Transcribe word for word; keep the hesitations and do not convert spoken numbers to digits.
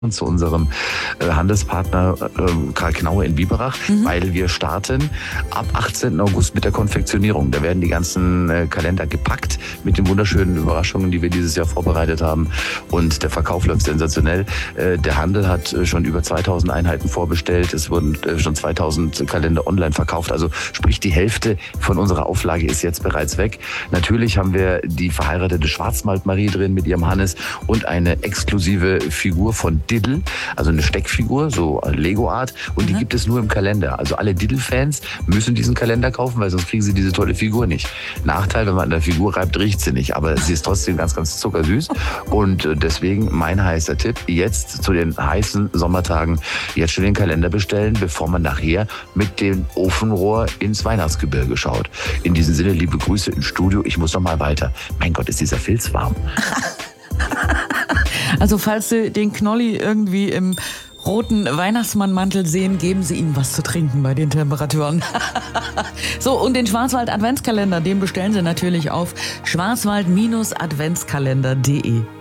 zu unserem äh, Handelspartner äh, Karl Knaue in Biberach, mhm. weil wir starten ab achtzehnten August mit der Konfektionierung. Da werden die ganzen äh, Kalender gepackt mit den wunderschönen Überraschungen, die wir dieses Jahr vorbereitet haben, und der Verkauf läuft sensationell. Äh, der Handel hat äh, schon über zweitausend Einheiten vorbestellt, es wurden äh, schon zweitausend Kalender online verkauft, also sprich die Hälfte von unserer Auflage ist jetzt bereits weg. Natürlich haben wir die verheiratete Schwarzwald-Marie drin mit ihrem Hannes und eine exklusive Figur von Diddle, also eine Steckfigur, so Lego-Art, und die mhm. gibt es nur im Kalender. Also alle Diddle-Fans müssen diesen Kalender kaufen, weil sonst kriegen sie diese tolle Figur nicht. Nachteil, wenn man an der Figur reibt, riecht sie nicht, aber sie ist trotzdem ganz, ganz zuckersüß, und deswegen mein heißer Tipp, jetzt zu den heißen Sommertagen, jetzt schon den Kalender bestellen, bevor man nachher mit dem Ofenrohr ins Weihnachtsgebirge schaut. In diesem Sinne, liebe Grüße ins Studio, ich muss noch mal weiter. Mein Gott, ist dieser Filz warm. Also falls Sie den Knolli irgendwie im roten Weihnachtsmannmantel sehen, geben Sie ihm was zu trinken bei den Temperaturen. So, und den Schwarzwald-Adventskalender, den bestellen Sie natürlich auf schwarzwald Bindestrich adventskalender punkt de.